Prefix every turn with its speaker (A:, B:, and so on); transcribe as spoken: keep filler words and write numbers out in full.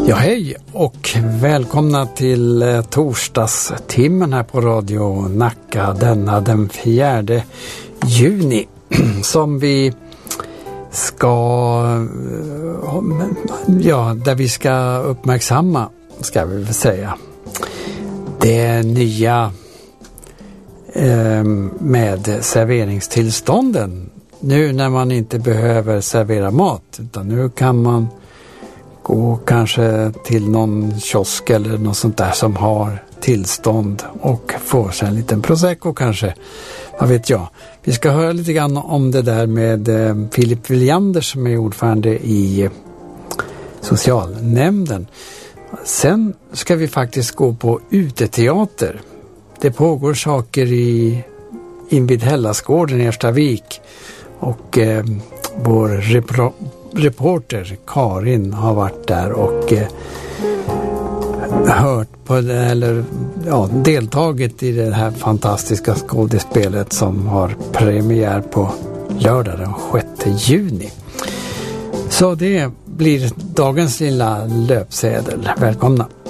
A: Ja, hej och välkomna till eh, torsdagstimmen här på Radio Nacka denna den fjärde juni som vi ska, ja, där vi ska uppmärksamma, ska vi väl säga, det nya eh, med serveringstillstånden. Nu när man inte behöver servera mat, utan nu kan man gå kanske till någon kiosk eller något sånt där som har tillstånd och få sig en liten prosecco kanske. Vad vet jag. Vi ska höra lite grann om det där med eh, Filip Williander som är ordförande i socialnämnden. Sen ska vi faktiskt gå på uteteater. Det pågår saker i invid Hellasgården i Erstavik och eh, vår repro- reporter Karin har varit där och eh, hört på eller ja, deltagit i det här fantastiska skådespelet som har premiär på lördag den sjätte juni. Så det blir dagens lilla löpsedel. Välkomna!